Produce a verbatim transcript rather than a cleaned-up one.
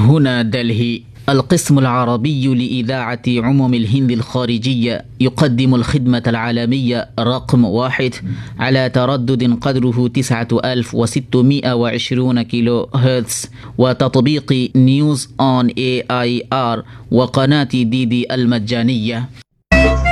هنا دلهي. القسم العربي لإذاعة عموم الهند الخارجية يقدم الخدمة العالمية رقم واحد على تردد قدره تسعة آلاف وستمائة وعشرين كيلو هرتز، وتطبيق نيوز أون إيه آي آر وقناة دي دي المجانية.